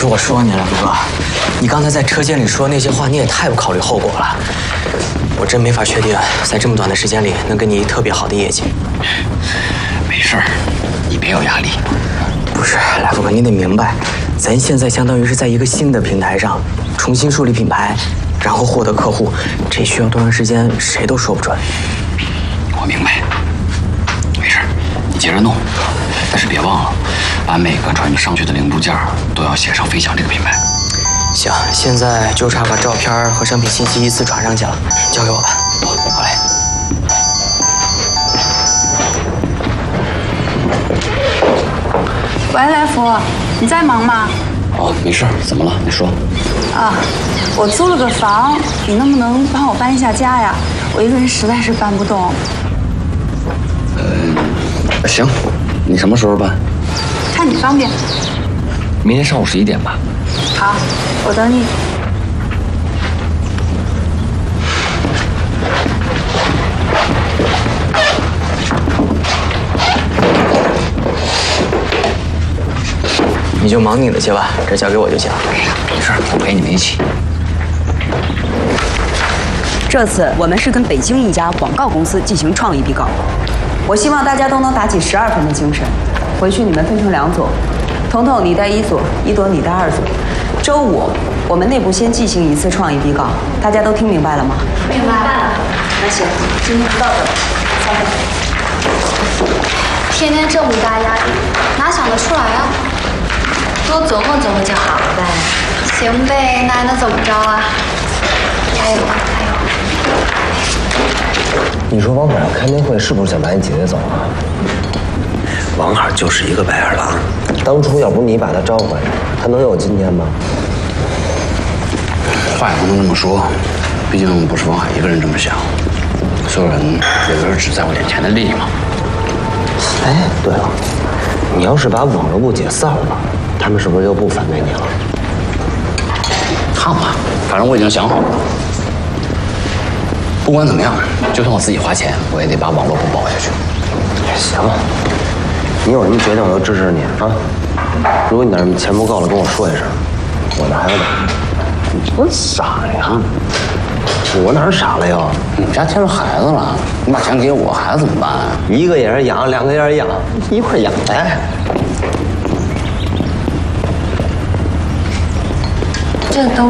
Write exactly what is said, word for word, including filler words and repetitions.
是我说你了，陆哥，你刚才在车间里说那些话，你也太不考虑后果了。我真没法确定，在这么短的时间里能给你特别好的业绩。 没事儿，你别有压力。 不是，来福哥，你得明白，咱现在相当于是在一个新的平台上重新树立品牌，然后获得客户，这需要多长时间，谁都说不准。 我明白，没事儿，你接着弄，但是别忘了，把每个传上去的零部件都要写上飞翔这个品牌。 行，现在就差把照片和商品信息依次传上去了，交给我吧。好嘞。 喂，来福，你在忙吗？ 哦，没事儿，怎么了？你说。 啊，我租了个房，你能不能帮我搬一下家呀？我一个人实在是搬不动。 呃，行，你什么时候搬？ 看你方便。 明天上午十一点吧。 好，我等你。 你就忙你的去吧，这交给我就行。 没事，我陪你们一起。 这次我们是跟北京一家广告公司进行创意比稿，我希望大家都能打起十二分的精神。回去你们分成两组，彤彤你带一组，一朵你带二组。周五我们内部先进行一次创意比稿，大家都听明白了吗？ 明白了。 那行，今天就到这儿，散会。 天天这么大压力，哪想得出来啊？多琢磨琢磨就好了呗。行呗，那还能怎么着啊？加油吧，加油！ 你说王海要开年会是不是想把你姐姐走啊？ 王海就是一个白眼狼， 当初要不是你把他招回来，他能有今天吗？ 话也不能这么说，毕竟不是王海一个人这么想，所有人也都是只在乎眼前的利益嘛。 哎，对了，你要是把网络部解散了，他们是不是又不反对你了？ 看吧，反正我已经想好了。不管怎么样，就算我自己花钱，我也得把网络部保下去。 行，你有什么决定我都支持你啊！如果你那儿钱不够了，跟我说一声，我那还有点。你多傻呀！我哪儿傻了又？ 你们家添了孩子了，你把钱给我，孩子怎么办啊？ 一个也是养，两个也是养，一块养呗。 这都。